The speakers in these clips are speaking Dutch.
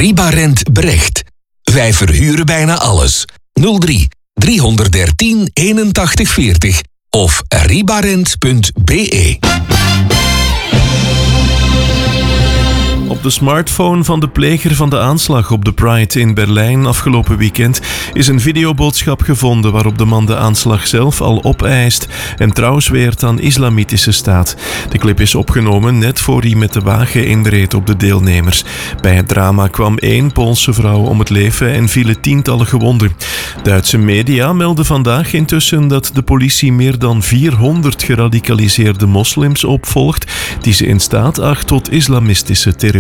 Ribarent Brecht. Wij verhuren bijna alles. 03 313 81 40 of ribarent.be. Op de smartphone van de pleger van de aanslag op de Pride in Berlijn afgelopen weekend is een videoboodschap gevonden waarop de man de aanslag zelf al opeist en trouw zweert aan islamitische staat. De clip is opgenomen net voor hij met de wagen inreed op de deelnemers. Bij het drama kwam 1 Poolse vrouw om het leven en vielen tientallen gewonden. Duitse media melden vandaag intussen dat de politie meer dan 400 geradicaliseerde moslims opvolgt die ze in staat acht tot islamistische terreurdaden.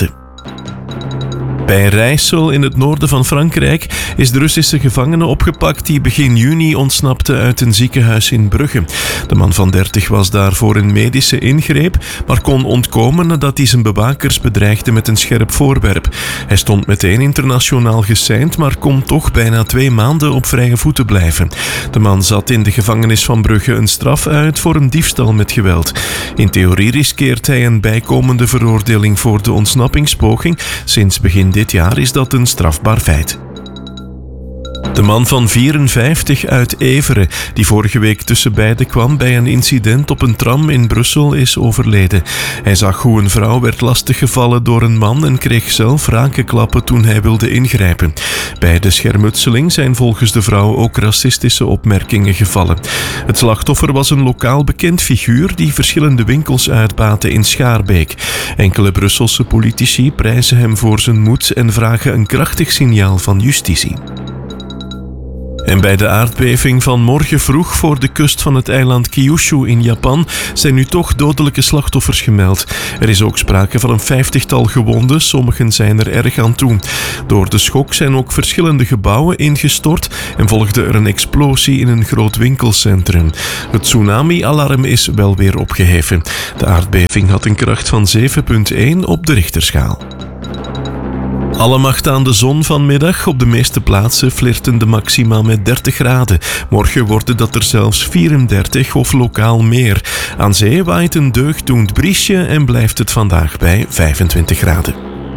Bij Rijssel in het noorden van Frankrijk is de Russische gevangene opgepakt die begin juni ontsnapte uit een ziekenhuis in Brugge. De man van 30 was daar voor een medische ingreep, maar kon ontkomen nadat hij zijn bewakers bedreigde met een scherp voorwerp. Hij stond meteen internationaal geseind, maar kon toch bijna 2 maanden op vrije voeten blijven. De man zat in de gevangenis van Brugge een straf uit voor een diefstal met geweld. In theorie riskeert hij een bijkomende veroordeling voor de ontsnappingspoging. Sinds begin dit jaar is dat een strafbaar feit. De man van 54 uit Evere, die vorige week tussen beiden kwam bij een incident op een tram in Brussel, is overleden. Hij zag hoe een vrouw werd lastiggevallen door een man en kreeg zelf rakenklappen toen hij wilde ingrijpen. Bij de schermutseling zijn volgens de vrouw ook racistische opmerkingen gevallen. Het slachtoffer was een lokaal bekend figuur die verschillende winkels uitbaatte in Schaarbeek. Enkele Brusselse politici prijzen hem voor zijn moed en vragen een krachtig signaal van justitie. En bij de aardbeving van morgen vroeg voor de kust van het eiland Kyushu in Japan zijn nu toch dodelijke slachtoffers gemeld. Er is ook sprake van een 50-tal gewonden, sommigen zijn er erg aan toe. Door de schok zijn ook verschillende gebouwen ingestort en volgde er een explosie in een groot winkelcentrum. Het tsunami-alarm is wel weer opgeheven. De aardbeving had een kracht van 7,1 op de Richterschaal. Alle macht aan de zon vanmiddag. Op de meeste plaatsen flirten de maxima met 30 graden. Morgen worden dat er zelfs 34 of lokaal meer. Aan zee waait een deugddoend briesje en blijft het vandaag bij 25 graden.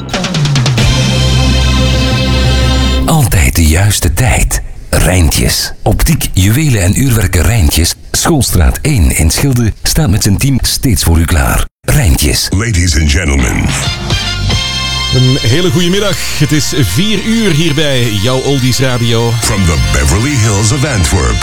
Altijd de juiste tijd. Rijntjes. Optiek, juwelen en uurwerken Rijntjes. Schoolstraat 1 in Schilde staat met zijn team steeds voor u klaar. Rijntjes. Ladies and gentlemen. Een hele goede middag. Het is 4 uur hier bij jouw Oldies Radio. From the Beverly Hills of Antwerp.